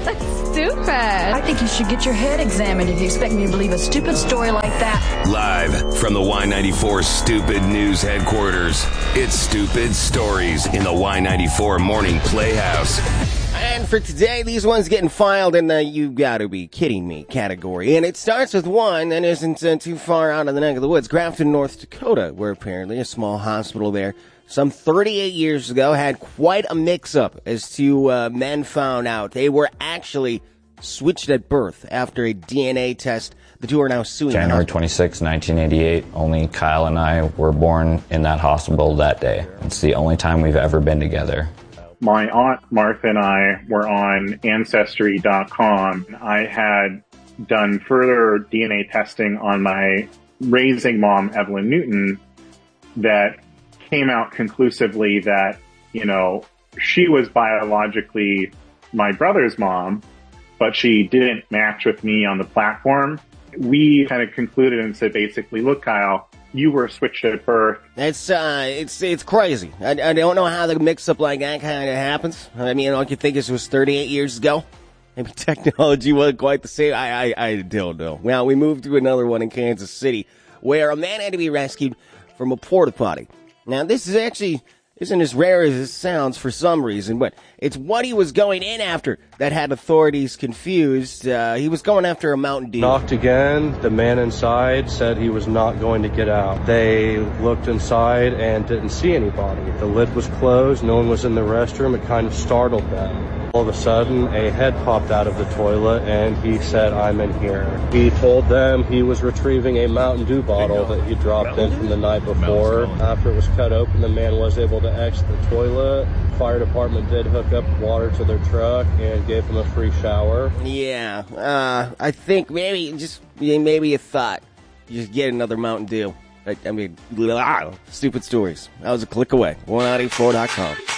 so stupid. I think you should get your head examined if you expect me to believe a stupid story like that. Live from the Y94 Stupid News headquarters, it's Stupid Stories in the Y94 Morning Playhouse. And for today, these ones getting filed in the you gotta be kidding me category. And it starts with one that isn't too far out of the neck of the woods. Grafton, North Dakota, where apparently a small hospital there some 38 years ago had quite a mix-up as two men found out they were actually switched at birth after a DNA test. The two are now suing. January 26, 1988, only Kyle and I were born in that hospital that day. It's the only time we've ever been together. My aunt Martha and I were on Ancestry.com. I had done further DNA testing on my raising mom, Evelyn Newton, that came out conclusively that, you know, she was biologically my brother's mom, but she didn't match with me on the platform. We kind of concluded and said, basically, look, Kyle, you were switched at birth. It's crazy. I don't know how the mix-up like that kind of happens. I mean, all you think is it was 38 years ago. Maybe technology wasn't quite the same. I don't know. Well, we moved to another one in Kansas City where a man had to be rescued from a porta potty. Now, this is actually isn't as rare as it sounds for some reason, but it's what he was going in after that had authorities confused. He was going after a Mountain Dew. Knocked again. The man inside said he was not going to get out. They looked inside and didn't see anybody. The lid was closed. No one was in the restroom. It kind of startled them. All of a sudden, a head popped out of the toilet, and he said, "I'm in here." He told them he was retrieving a Mountain Dew bottle that he dropped in from the night before. After it was cut open, the man was able to exit the toilet. Fire department did hook up water to their truck and gave him a free shower. Yeah, I think maybe a thought. You just get another Mountain Dew. I mean, stupid stories. That was a click away. 194.com.